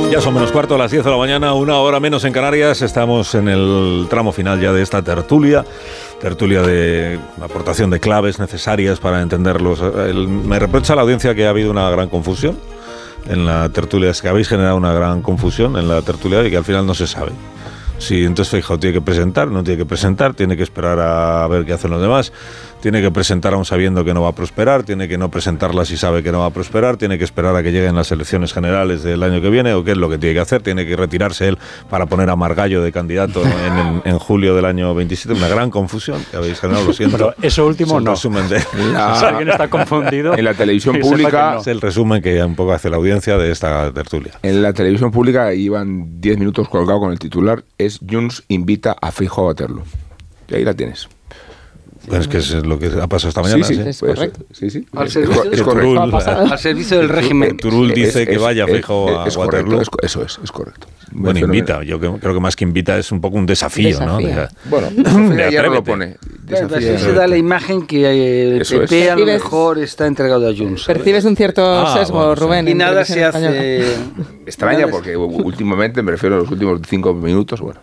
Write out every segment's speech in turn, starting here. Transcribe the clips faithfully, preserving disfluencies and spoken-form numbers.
Ya son menos cuarto, a las diez de la mañana, una hora menos en Canarias. Estamos en el tramo final ya de esta tertulia. Tertulia de aportación de claves necesarias para entenderlos. El, me reprocha a la audiencia que ha habido una gran confusión en la tertulia. Es que habéis generado una gran confusión en la tertulia y que al final no se sabe. Sí, entonces Feijóo tiene que presentar, no tiene que presentar, tiene que esperar a ver qué hacen los demás, tiene que presentar aún sabiendo que no va a prosperar, tiene que no presentarla si sabe que no va a prosperar, tiene que esperar a que lleguen las elecciones generales del año que viene, o qué es lo que tiene que hacer, tiene que retirarse él para poner a Margallo de candidato en, en, en julio del año veintisiete, una gran confusión que habéis generado, lo siento. Pero eso último no. Resumen de... la... Si alguien está confundido... En la televisión pública... No. Es el resumen que un poco hace la audiencia de esta tertulia. En la televisión pública iban diez minutos colgado con el titular, es Junts invita a Feijóo a baterlo. Y ahí la tienes. Pues es que es lo que ha pasado esta mañana. Sí, sí, ¿sí? es correcto. Sí, sí. Al servicio, es correcto. Al servicio del régimen. Turul dice es, que es, vaya es, Feijóo a es Waterloo. Correcto, es, eso es, es correcto. Bueno, invita. Yo creo que más que invita es un poco un desafío, desafío. ¿no? De, bueno, de ya no lo pone. Bueno, así se da la imagen que el Eso P P es. a lo mejor está entregado a Junts. Percibes un cierto Ah, sesgo, bueno, Rubén. Y en nada televisión se hace... española. Extraña porque últimamente, me refiero a los últimos cinco minutos, bueno...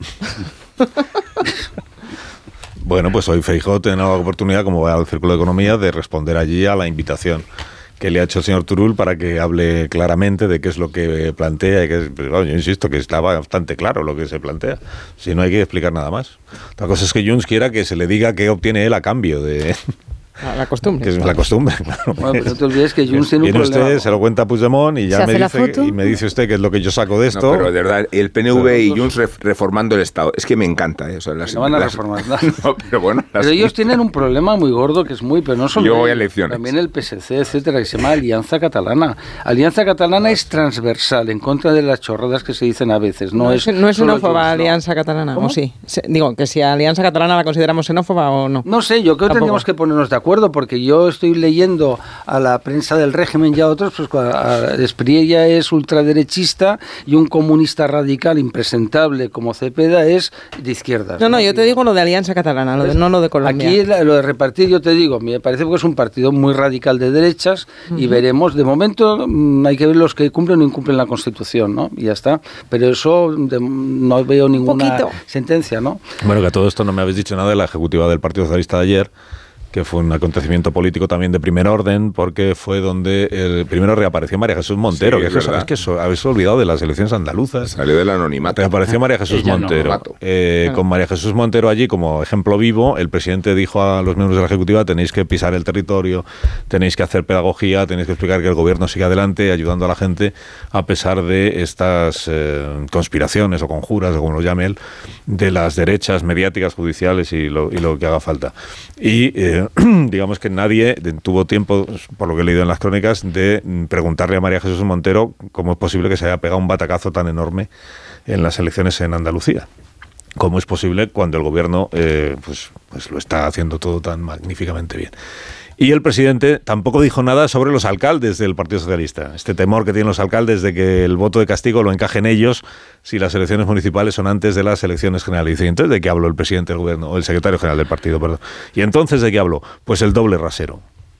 Bueno, pues hoy Feijóo tiene la oportunidad, como va al Círculo de Economía, de responder allí a la invitación que le ha hecho el señor Turull para que hable claramente de qué es lo que plantea. Y que, pues, bueno, yo insisto que estaba bastante claro lo que se plantea. Si no hay que explicar nada más. Otra cosa es que Junts quiera que se le diga qué obtiene él a cambio de... La costumbre. Que es la costumbre, claro. Bueno, pero no te olvides que Junts tiene un Viene problema. usted, se lo cuenta a Puigdemont y ya Se me hace dice, la foto. y me dice usted qué es lo que yo saco de esto. No, pero de verdad, el P N V y Junts reformando el Estado, es que me encanta. ¿eh? O sea, las, No van a las, reformar nada. No, pero bueno. Las, Pero ellos tienen un problema muy gordo que es muy, pero no solo Yo voy a ellos, elecciones. también el P S C, etcétera, que se llama Alianza Catalana. Alianza Catalana es transversal, en contra de las chorradas que se dicen a veces. No, No es es, no es solo xenófoba Junts, no. Alianza Catalana, ¿Cómo? ¿o sí? Se, digo, que si Alianza Catalana la consideramos xenófoba o no. No sé, yo creo que Tampoco. tendríamos que ponernos de acuerdo, porque yo estoy leyendo a la prensa del régimen y a otros, pues a Espriella es ultraderechista y un comunista radical impresentable como Cepeda es de izquierdas. No, no, yo te digo lo de Alianza Catalana, lo de, no lo de Colombia. Aquí la- lo de repartir, yo te digo, me parece que es un partido muy radical de derechas y veremos, de momento mm, hay que ver los que cumplen o incumplen la Constitución, ¿no? Y ya está. Pero eso de- no veo ninguna Poquito. sentencia, ¿no? Bueno, que a todo esto no me habéis dicho nada de la ejecutiva del Partido Socialista de ayer, que fue un acontecimiento político también de primer orden, porque fue donde el primero reapareció María Jesús Montero, Sí, que es es, que, verdad. es que eso, habéis olvidado de las elecciones andaluzas. Salió del anonimato. Reapareció María Jesús Ella no, Montero. mato. Eh, Claro. Con María Jesús Montero allí como ejemplo vivo, el presidente dijo a los miembros de la Ejecutiva: tenéis que pisar el territorio, tenéis que hacer pedagogía, tenéis que explicar que el gobierno sigue adelante ayudando a la gente a pesar de estas eh, conspiraciones o conjuras, o como lo llame él, de las derechas mediáticas, judiciales y lo, y lo que haga falta. Y eh, digamos que nadie tuvo tiempo, por lo que he leído en las crónicas, de preguntarle a María Jesús Montero cómo es posible que se haya pegado un batacazo tan enorme en las elecciones en Andalucía. ¿Cómo es posible cuando el gobierno eh, pues, pues lo está haciendo todo tan magníficamente bien? Y el presidente tampoco dijo nada sobre los alcaldes del Partido Socialista. Este temor que tienen los alcaldes de que el voto de castigo lo encajen ellos si las elecciones municipales son antes de las elecciones generales. Y dice, ¿entonces de qué habló el presidente del gobierno? O el secretario general del partido, perdón. ¿Y entonces de qué habló? Pues el doble rasero.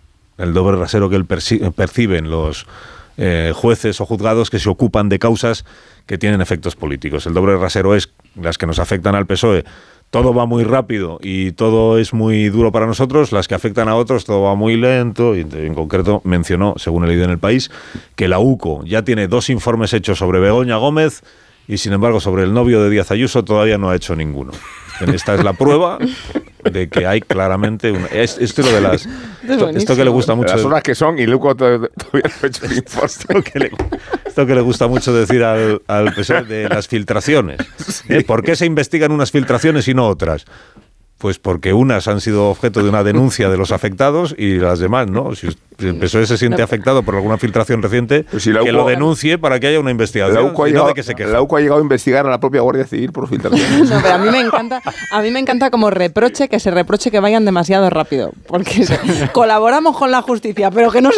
El doble rasero que él perci- perciben los eh, jueces o juzgados que se ocupan de causas que tienen efectos políticos. El doble rasero es las que nos afectan al P S O E. Todo va muy rápido y todo es muy duro para nosotros. Las que afectan a otros, todo va muy lento. Y en concreto mencionó, según he leído en El País, que la U C O ya tiene dos informes hechos sobre Begoña Gómez y, sin embargo, sobre el novio de Díaz Ayuso todavía no ha hecho ninguno. Esta es la prueba de que hay claramente una, es, esto es lo de las esto, esto que le gusta mucho, Las horas que son y luego todavía no he hecho el informe. esto que le, esto que le gusta mucho decir al, al P S O E de las filtraciones. ¿Eh? ¿Por qué se investigan unas filtraciones y no otras? Pues porque unas han sido objeto de una denuncia de los afectados y las demás no. Si el P S O E se siente afectado por alguna filtración reciente, Pues si la U C O que lo denuncie para que haya una investigación. La U C O ha y no llegado, de que se queje. la U C O ha llegado a investigar a la propia Guardia Civil por filtraciones. No, pero a mí me encanta, a mí me encanta como reproche que se reproche que vayan demasiado rápido, porque se- colaboramos con la justicia, pero que no